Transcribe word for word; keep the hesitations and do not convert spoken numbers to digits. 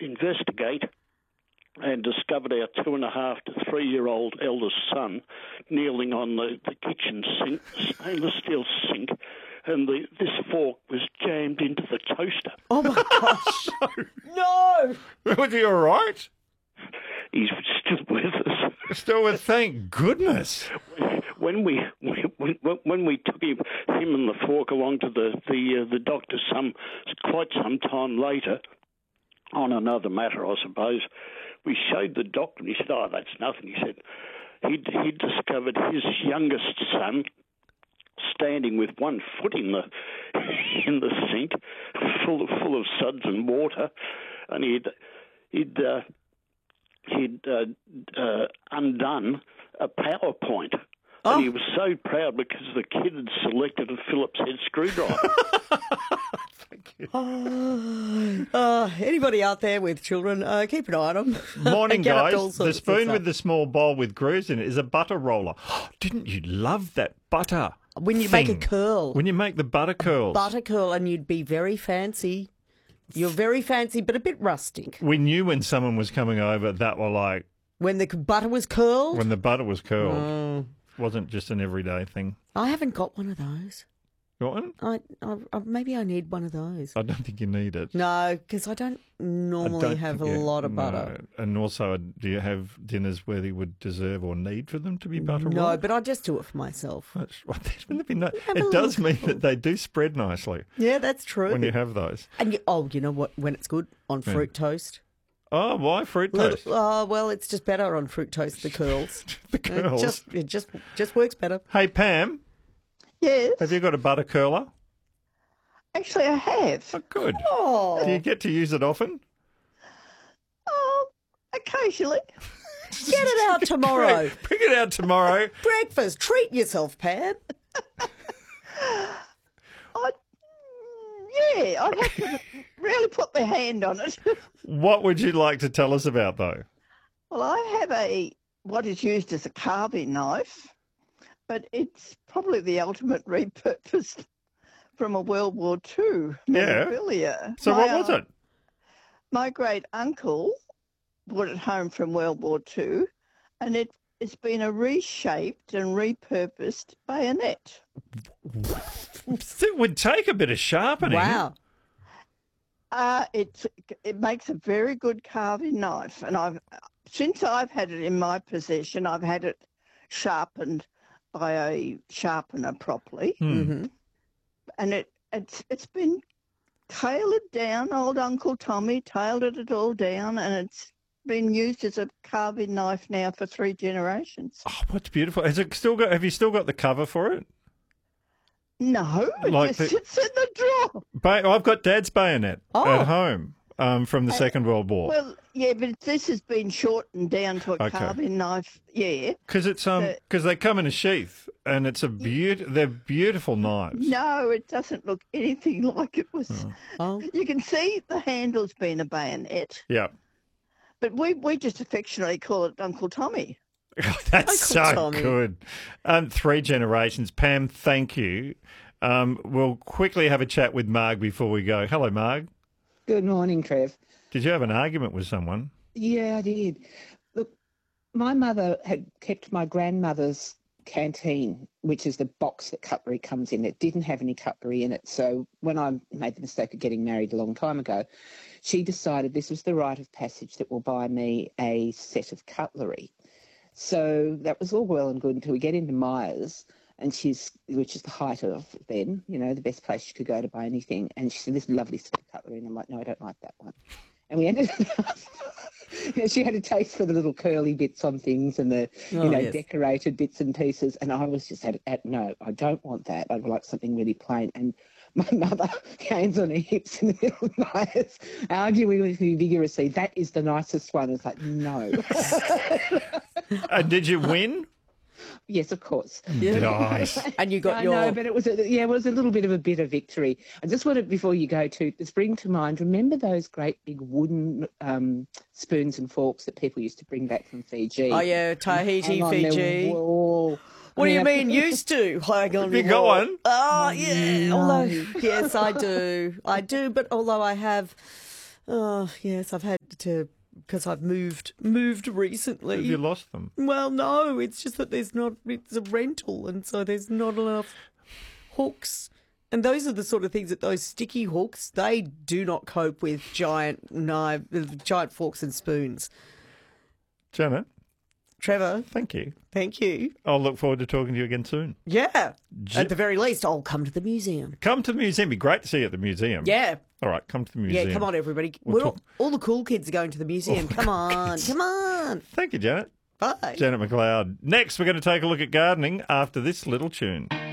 investigate and discovered our two and a half to three-year-old eldest son kneeling on the, the kitchen sink, stainless steel sink, and the, this fork was jammed into the toaster. Oh, my gosh. No! Was he all right? He's still with us. Still with, thank goodness. When we when, when we took him, him and the fork along to the the, uh, the doctor some quite some time later, on another matter, I suppose, we showed the doctor and he said, "Oh, that's nothing." He said he'd, he'd discovered his youngest son standing with one foot in the in the sink, full of, full of suds and water, and he'd he'd uh, he'd uh, uh, undone a PowerPoint. Oh. And he was so proud because the kid had selected a Phillips head screwdriver. Thank you. Oh, uh, anybody out there with children, uh, keep an eye on them. Morning, Get up to all guys. sorts The of spoon stuff. with the small bowl with grooves in it is a butter roller. Didn't you love that butter? When you thing? make a curl. When you make the butter curls. Butter curl, and you'd be very fancy. You're very fancy, but a bit rustic. We knew when someone was coming over that were like, When the butter was curled? when the butter was curled. Oh. Wasn't just an everyday thing. I haven't got one of those. Got one? I, I, I maybe I need one of those. I don't think you need it. No, because I don't I normally don't have a think you- lot of no. butter. And also, do you have dinners where you would deserve or need for them to be butter No, rolled? but I just do it for myself. That's, well, wouldn't it be nice? Have a It does little- mean that they do spread nicely Yeah, that's true. when you have those. And you, oh, you know what? When it's good on fruit toast. Oh, why fruit Little- toast? Oh, well, it's just better on fruit toast. The curls. The It curls. just it just just works better. Hey, Pam, Yes, have you got a butter curler? actually I have. Oh, good. Oh, Do you get to use it often? Oh, occasionally. get it out tomorrow. Bring, bring it out tomorrow. Breakfast. Treat yourself, Pam. I, yeah, I'd have to really put my hand on it. What would you like to tell us about, though? Well, I have a what is used as a carving knife, but it's probably the ultimate repurposed from a World War Two Yeah. memorabilia. So My, what was uh, it? My great uncle brought it home from World War Two, and it it's been a reshaped and repurposed bayonet. It would take a bit of sharpening. Wow. Uh, it it makes a very good carving knife, and I've since I've had it in my possession, I've had it sharpened by a sharpener properly, Hmm. hmm and it it's it's been tailored down. Old Uncle Tommy tailored it all down, and it's been used as a carving knife now for three generations. Oh, what's beautiful. Has it still got? Have you still got the cover for it? No, it Like just the- sits in the drawer. Ba- I've got Dad's bayonet Oh. at home um, from the Second World War. Well, yeah, but this has been shortened down to a Okay. carving knife. Yeah. Because it's um the- because they come in a sheath and it's a beaut. They're beautiful knives. No, it doesn't look anything like it was. Oh. You can see the handle's been a bayonet, Yeah. but we, we just affectionately call it Uncle Tommy. That's Uncle so Tommy. good. Um, three generations. Pam, thank you. Um, we'll quickly have a chat with Marg before we go. Hello, Marg. Good morning, Trev. Did you have an argument with someone? Yeah, I did. Look, my mother had kept my grandmother's canteen, which is the box that cutlery comes in. It didn't have any cutlery in it. So when I made the mistake of getting married a long time ago, she decided this was the rite of passage that will buy me a set of cutlery. So that was all well and good until we get into Myers, and she's, which is the height of then, you know, the best place you could go to buy anything. And she said, this lovely set of cutlery. And I'm like, no, I don't like that one. And we ended up, you know, she had a taste for the little curly bits on things and the, Oh, you know, yes. decorated bits and pieces. And I was just at, at, no, I don't want that. I'd like something really plain. And my mother, hands on her hips in the middle of Myers, arguing with me vigorously, that is the nicest one. It's like, no. And did you win? Yes, of course. Nice. And you got I your. know, but it was a, yeah, it was a little bit of a bitter victory. I just wanted, before you go to, just bring to mind, remember those great big wooden um, spoons and forks that people used to bring back from Fiji? Oh, yeah, Tahiti, Hang on their Fiji. wall. What do I you mean, mean, used to? Hang on. You your got wall. one? Oh, yeah. Although, yes, I do. I do, but although I have... Oh, yes, I've had to, because I've moved moved recently. Have you lost them? Well, no, it's just that there's not, it's a rental, and so there's not enough hooks. And those are the sort of things that those sticky hooks, they do not cope with giant knife, giant forks and spoons. Janet, Trevor, thank you. thank you. I'll look forward to talking to you again soon. Yeah. J- At the very least, I'll come to the museum. Come to the museum. Be great to see you at the museum. Yeah. All right, come to the museum. Yeah, come on, everybody. We'll We're all, talk- all the cool kids are going to the museum. Oh, come on, kids. come on. Thank you, Janet. Bye. Janet McLeod. Next, we're going to take a look at gardening after this little tune.